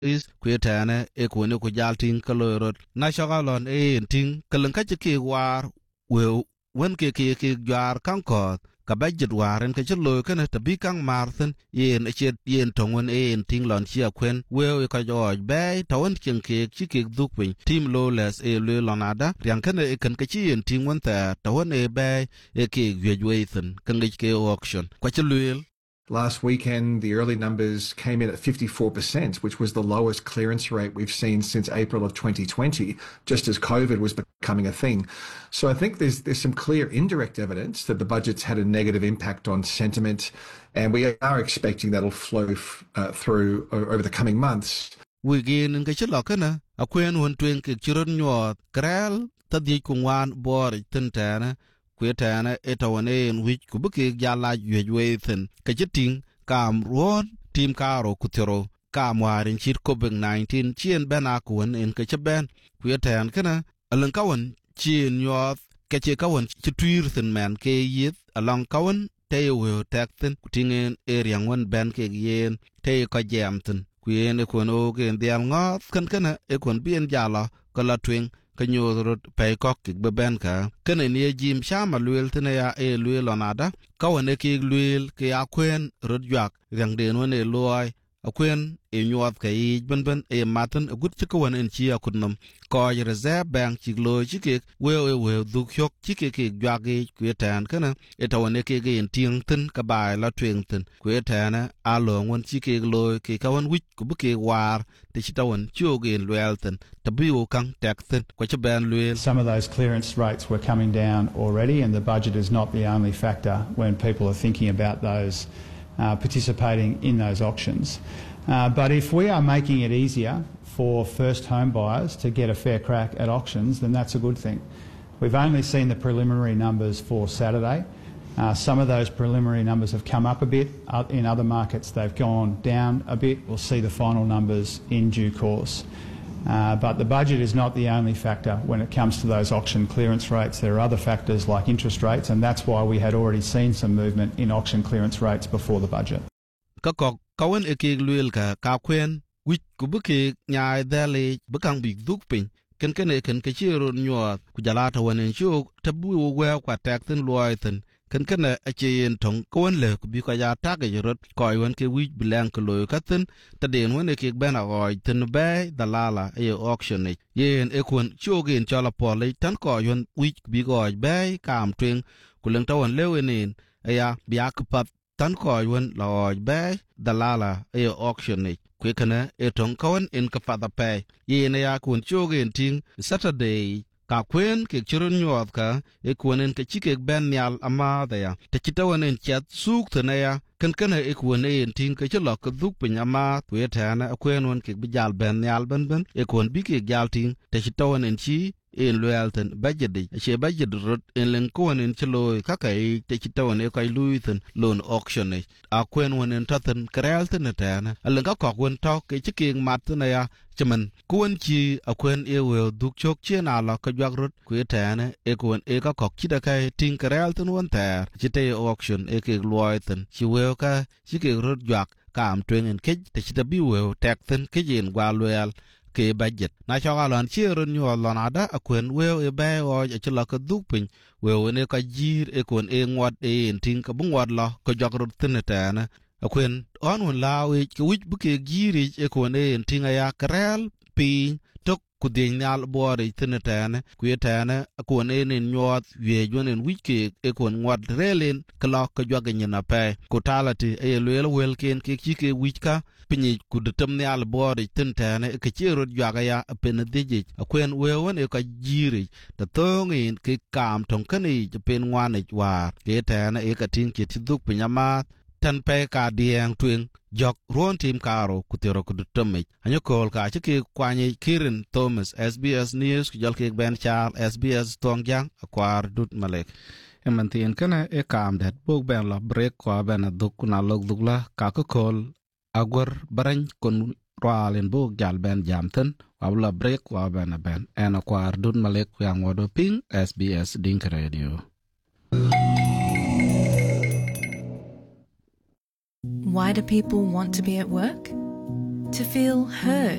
is kwetane e kwene ku jaltin kalorot na shogalon e enting kalan ka ke war we wen ke jar kankot ka budget waren ke chlo kana tabi kang marthen yen chet yen tongon e enting lon chia kwen we ka joj bay tawon ken ke chike dukpin team lawless e le lonada yang kana e kan ka chi enting won ta tawon e bay e ke gweithen kan ke auction kwa chluel. Last weekend, the early numbers came in at 54%, which was the lowest clearance rate we've seen since April of 2020, just as COVID was becoming a thing. So I think there's some clear indirect evidence that the budget's had a negative impact on sentiment, and we are expecting that'll flow through over the coming months. We gain in Kachalakana, a queen one twink children your kral, Tadi Kungwan bore tentana. Kwetana etawane in which kubuki jala yuethen kajiting kam ruon team karo kutero kam warin chit COVID-19 chien ben akuan in kachaben kwetan kana alankawan chien yoth kache kawan chitwirthen man ke yith along kawan te we tekten kutingen eriang wan ben ke yen te ka jamten kwen ekon ogen dial ngoth kan kana ekon bien jala kala twing kanyorot pay kok beben ka kene ne jim shama luel tene ya e luel onada kawane ki luel ke akwen rodjak rang den wone loy akwen e nyuat kai ben e matan gut chikawan en chi akudnam ko reserve bank chiglo chike we duk yok chike ke jwage kwetan kana etawane ke gen ting tin ka bai la twing tin kwetana alo won chike lo ke kawan wich kubuke war te chitawan chogen luelten tabiu kang tekten ko chaban luel. Some of those clearance rates were coming down already, and the budget is not the only factor when people are thinking about those participating in those auctions. But if we are making it easier for first home buyers to get a fair crack at auctions, then that's a good thing. We've only seen the preliminary numbers for Saturday. Some of those preliminary numbers have come up a bit. In other markets, they've gone down a bit. We'll see the final numbers in due course. But the budget is not the only factor when it comes to those auction clearance rates. There are other factors like interest rates, and that's why we had already seen some movement in auction clearance rates before the budget. Kawan ekig luel ka kwen wich kubuke nyai dale bekang big dukpin ken kachiro nyuat kujalata wanen shuk tabu we kwa takten luaiten ken acheyen tong kawan le kubi ka ya taga yorot koi wan ke wich blank loy katen taden wan ekig ben agoy ten bay dalala e auction e yen ekon chogen chala pole tan koi wan wich kubi goy bay kam twing kuleng tawan lewenin aya biak pat tan koi wan loj bay dalala e auction e kwekana etong kawan in kafada pay yen ya kun chogen ting Saturday ka kwen ke churun nyuat ka e kunen ke chike ben nyal ama ya te chitawan en chat suk tene ya kan e kunen ting ke chlo ka duk pinya ma kwetana kwen won ke bijal ben nyal ben e kun bi ke gal ting te chitawan en chi in loyalten bajedi che bajed rot en len konen chlo ka kai te chitawan e kai luiten loan auction e a kwen wonen taten krelten tana alen ka kok won tok ke chiking mat na ya chaman kun chi a kwen e we duk chok chen ala ka jwag rot kwetana e kun e ka kok chida kai ting krelten won ter chite auction e ke loiten chi we ka chike rot jwag kam twen en ke te chita bi we tekten ke jen gwa loyal ke budget na chogalon chirun yo lonada akwen we e bay o chila ka dupin we ne ka jir e kon e ngwat e enting ka bungwad la ko jogrut tinetana akwen on lawe ke wich buke giri e kon e enting ya krel pi tok kudinyal bore tinetana kwetana akon e nin nyot we jonen wike e kon ngwat relen kala ka joganyina pe ko talati e lwel welken ke chike wichka pinyi kudutem ne al bore tintane ke chiro jwaga ya pen diji akwen wewon e ka jiri ta tongin ke kam tonkani pen ngwane war ke tane e ka tin ke tiduk pinyama tan pe ka dieng twing jok ruon tim karo kutero kudutem anyokol ka chike kwanye Kirin Thomas SBS News kujal ke Ben Charles SBS Tongjang akwar dut malek emantin kana e kam dat bog ben la break ko ben duk na log dugla ka ko kol agwar barany kon ralen bog jal ben jamten wabla break wa ben en akwar dut malek yang wodo ping SBS Dink Radio. Why do people want to be at work? To feel heard,